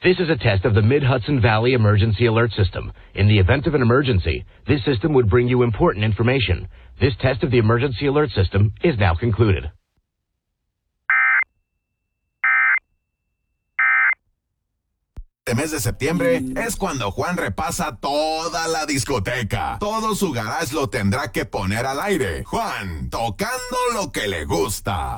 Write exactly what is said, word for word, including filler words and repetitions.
This is a test of the Mid-Hudson Valley Emergency Alert System. In the event of an emergency, this system would bring you important information. This test of the Emergency Alert System is now concluded. El mes de septiembre es cuando Juan repasa toda la discoteca. Todo su garage lo tendrá que poner al aire. Juan, tocando lo que le gusta.